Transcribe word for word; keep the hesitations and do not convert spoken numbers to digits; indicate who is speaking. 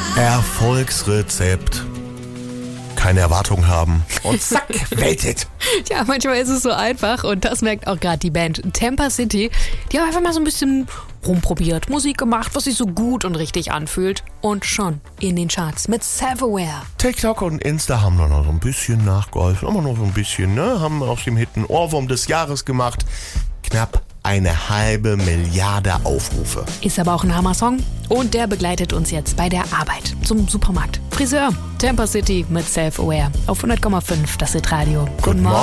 Speaker 1: Erfolgsrezept. Keine Erwartung haben und zack, Welthit.
Speaker 2: Tja, manchmal ist es so einfach und das merkt auch gerade die Band Tampa City. Die haben einfach mal so ein bisschen rumprobiert, Musik gemacht, was sich so gut und richtig anfühlt und schon in den Charts mit Self-Aware.
Speaker 1: TikTok und Insta haben noch so ein bisschen nachgeholfen, immer noch so ein bisschen, ne? Haben aus dem Hit einen Ohrwurm des Jahres gemacht. Knapp eine halbe Milliarde Aufrufe.
Speaker 2: Ist aber auch ein Hammer-Song und der begleitet uns jetzt bei der Arbeit zum Supermarkt. Friseur, Tampa City mit Self-Aware auf hundert Komma fünf, das Hit Radio.
Speaker 1: Guten Morgen.